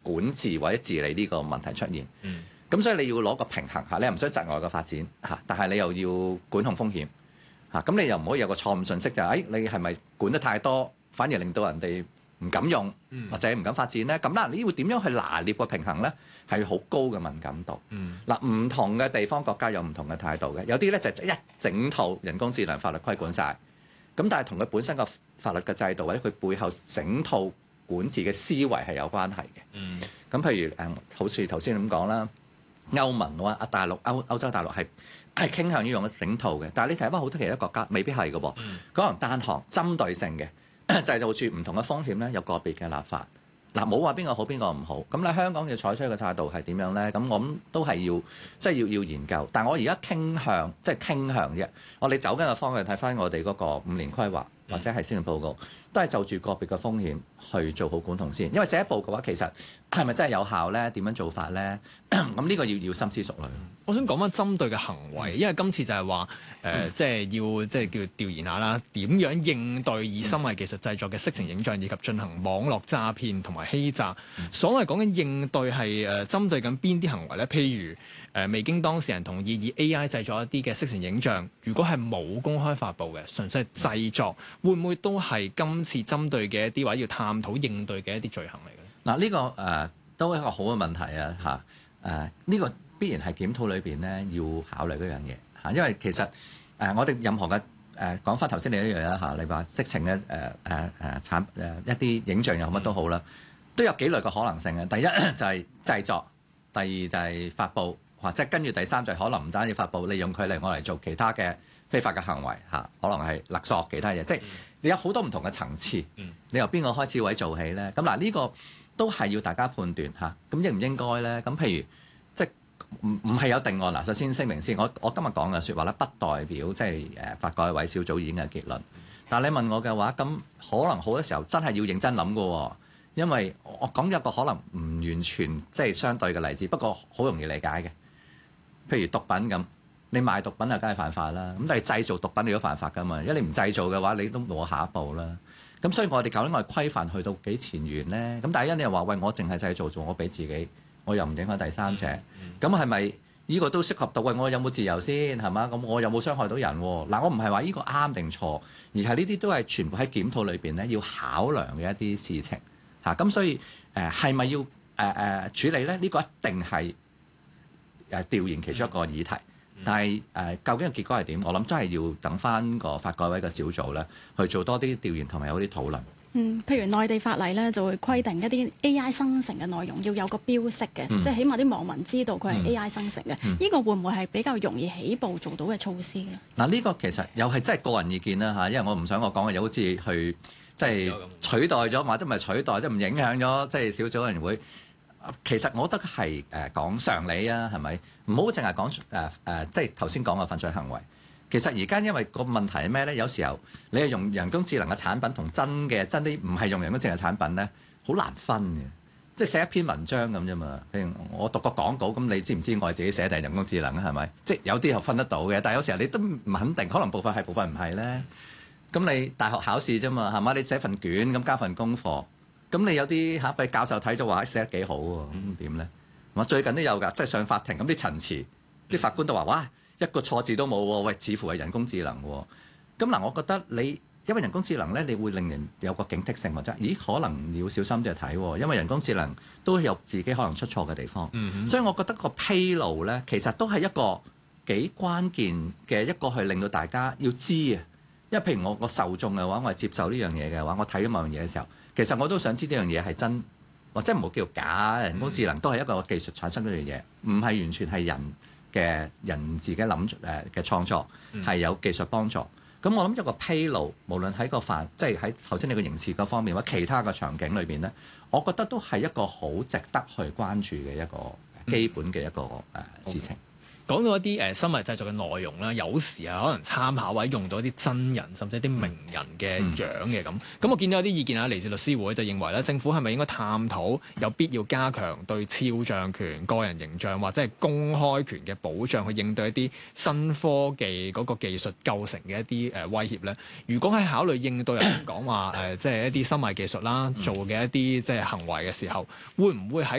管治或者治理呢個問題出現。咁所以你要攞個平衡嚇，你又唔想窒礙個發展嚇，但係你又要管控風險嚇，咁你又唔可以有個錯誤信息就係、你係咪管得太多，反而令到人哋唔敢用或者唔敢發展咧？咁啦，你要點樣去拿捏個平衡咧？係好高嘅敏感度。嗱，唔同嘅地方國家有唔同嘅態度嘅，有啲咧就一整套人工智能法律規管晒，咁但係同佢本身個法律嘅制度或者佢背後整套管治嘅思維係有關係嘅。咁譬如好似頭先咁講啦。歐盟嘅話，大陸歐洲大陸係傾向於用整套嘅，但係你睇翻好多其他國家未必係嘅喎，可能單項針對性嘅就住唔同嘅風險咧，有個別嘅立法。嗱，冇話邊個好邊個唔好。咁咧香港要採取嘅態度係點樣咧？咁我諗都係要要研究。但係我而家傾向啫，我哋走緊嘅方向睇翻我哋嗰個5年規劃或者係施政報告，都係就住個別嘅風險去做好管控先。因為寫一步嘅話，其實係咪真係有效咧？點樣做法咧？咁呢個要深思熟慮。 我想講翻針對嘅行為，因為今次就係話即係要即係叫調研下啦，點樣應對以深偽技術製作嘅色情影像，以及進行網絡詐騙同埋欺詐。所謂講緊應對係針對緊邊啲行為咧？譬如未經當事人同意以 AI 製作一啲嘅色情影像，如果係冇公開發布嘅，純粹係製作，會唔會都係今次針對嘅一啲或者要探討應對嘅一啲罪行嚟嘅？ 嗱，呢個都係一個好嘅問題啊！嚇呢個必然係檢討裏邊咧要考慮嗰樣嘢嚇，因為其實我哋任何嘅講翻頭先你一樣啦嚇，你話色情嘅一啲影像又好乜都好啦，都有幾類嘅可能性嘅。第一就係製作，第二就係發布，或者跟住第三就係可能唔單止發布，利用佢嚟我嚟做其他嘅非法嘅行為嚇，可能係勒索其他嘢，即係你有好多唔同嘅層次。你由邊個開始位做起咧？咁嗱呢個都係要大家判斷嚇，咁應唔應該咧？咁譬如即係唔係有定案嗱？首先聲明先，我今日講嘅説話咧，不代表即係法改委小組已經嘅結論。但係你問我嘅話，咁可能好多時候真係要認真諗嘅喎，因為我講一個可能唔完全即係相對嘅例子，不過好容易理解嘅。譬如毒品咁，你賣毒品啊，梗係犯法啦。咁但係製造毒品你都犯法㗎嘛，因為你唔製造嘅話，你都冇下一步啦。咁所以我哋究竟我哋規範去到幾前沿咧？咁但係你又話喂，我淨係製造做我俾自己，我又唔影響第三者，咁係咪呢個都適合到？喂，我有冇自由先係嘛？咁我有冇傷害到人？嗱，我唔係話呢個啱定錯，而係呢啲都係全部喺檢討裏邊咧要考量嘅一啲事情嚇。咁所以係咪要處理咧？呢個一定係調研其中一個議題。但係究竟嘅結果係點？我諗真係要等翻個法改委嘅小組咧去做多啲調研同埋有啲討論。 譬如內地法例咧就會規定一啲 AI 生成嘅內容要有個標識嘅，即係起碼啲網民知道佢係 AI 生成嘅。呢個會唔會係比較容易起步做到嘅措施咧？ 嗱，呢個其實又係真係個人意見啦嚇，因為我唔想我講嘅嘢好似去即係取代咗，或者唔係取代，即係唔影響咗即係小組委員會。其實我覺得係講常理啊，係咪？唔好淨係講即係頭先講嘅犯罪行為。其實而家因為個問題係咩咧？有時候你係用人工智能嘅產品同真啲唔係用人工智能嘅產品咧，好難分嘅。即係寫一篇文章咁啫嘛。譬如我讀個廣告，咁你知唔知我係自己寫定係人工智能啊？係咪？即係有啲係分得到嘅，但係有時候你都唔肯定，可能部分係部分唔係咧。咁你大學考試啫嘛，係嘛？你寫份卷咁交份功課。咁你有啲俾教授睇咗話寫得幾好喎，咁點咧？我最近都有㗎，即係上法庭咁啲陳詞，啲法官都話：哇，一個錯字都冇喎，喂，似乎係人工智能喎。咁嗱，我覺得你因為人工智能咧，你會令人有個警惕性或者，咦，可能要小心啲去睇喎，因為人工智能都有自己可能出錯嘅地方。所以我覺得個披露咧，其實都係一個幾關鍵嘅一個去令到大家要知啊。因為譬如我受眾嘅話，我係接受呢樣嘢嘅話，我睇咗某樣嘢嘅時候。其實我都想知呢樣嘢係真，或者唔好叫假。人工智能都係一個技術產生嗰樣嘢，唔係完全係人自己諗嘅創作，係有技術幫助。咁我諗一個披露，無論喺個即係喺頭先你個刑事嗰方面或者其他嘅場景裏邊咧，我覺得都係一個好值得去關注嘅一個基本嘅一個事情。 講到一啲深偽製作嘅內容啦，有時係可能參考或者用到一啲真人甚至一啲名人嘅樣嘅咁。我見到有啲意見啊，嚟自律師會就認為咧，政府係咪應該探討有必要加強對肖像權、個人形象或者係公開權嘅保障，去應對一啲新科技嗰個技術構成嘅一啲威脅咧？如果喺考慮應對人講話即係一啲深偽技術啦，做嘅一啲即係行為嘅時候，會唔會喺